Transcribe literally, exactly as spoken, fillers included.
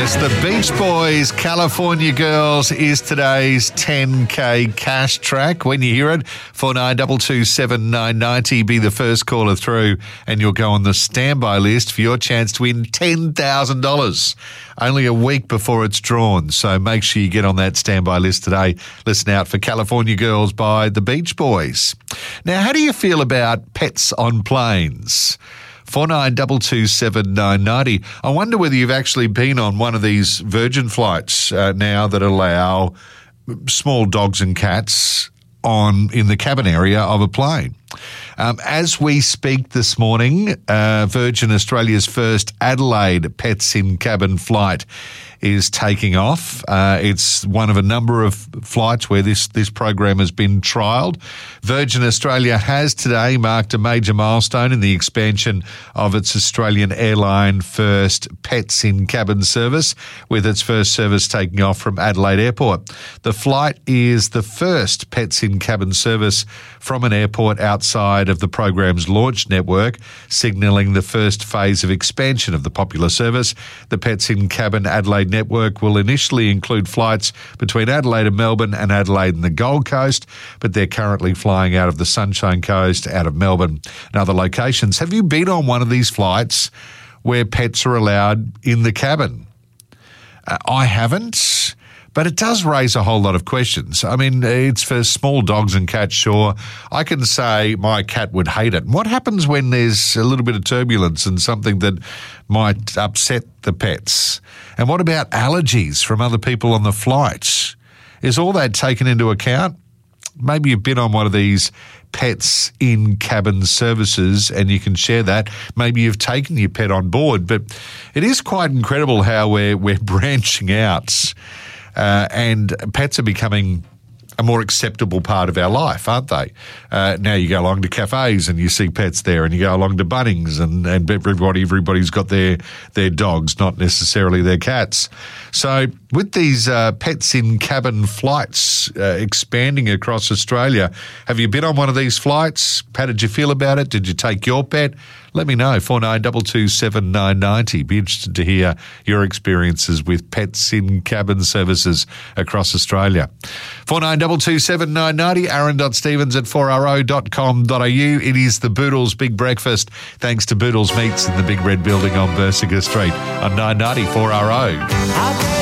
Yes, the Beach Boys, California Girls is today's ten K cash track. When you hear it, four nine two two seven nine nine zero, be the first caller through and you'll go on the standby list for your chance to win ten thousand dollars. Only a week before it's drawn, so make sure you get on that standby list today. Listen out for California Girls by the Beach Boys. Now, how do you feel about pets on planes? four nine two two seven nine nine zero. I wonder whether you've actually been on one of these Virgin flights uh, now that allow small dogs and cats on in the cabin area of a plane. Um, as we speak this morning, uh, Virgin Australia's first Adelaide Pets in Cabin flight is taking off. Uh, it's one of a number of flights where this, this program has been trialled. Virgin Australia has today marked a major milestone in the expansion of its Australian airline first Pets in Cabin service, with its first service taking off from Adelaide Airport. The flight is the first Pets in Cabin service from an airport outside of the program's launch network, signalling the first phase of expansion of the popular service. The Pets in Cabin Adelaide network will initially include flights between Adelaide and Melbourne and Adelaide and the Gold Coast, but they're currently flying out of the Sunshine Coast, out of Melbourne and other locations. Have you been on one of these flights where pets are allowed in the cabin? Uh, I haven't. But it does raise a whole lot of questions. I mean, it's for small dogs and cats, sure. I can say my cat would hate it. What happens when there's a little bit of turbulence and something that might upset the pets? And what about allergies from other people on the flight? Is all that taken into account? Maybe you've been on one of these pets in cabin services and you can share that. Maybe you've taken your pet on board, but it is quite incredible how we're, we're branching out. Uh, and pets are becoming a more acceptable part of our life, aren't they? Uh, now you go along to cafes and you see pets there, and you go along to Bunnings and, and everybody, everybody's got their, their dogs, not necessarily their cats. So with these uh, pets in cabin flights uh, expanding across Australia, have you been on one of these flights? How did you feel about it? Did you take your pet? Let me know, four nine two two seven nine nine zero. Be interested to hear your experiences with pets in cabin services across Australia. four nine two two seven nine nine zero, aaron dot stevens at four r o dot com dot a u. It is the Boodles Big Breakfast, thanks to Boodles Meats in the Big Red Building on Bersiger Street on nine ninety four R O.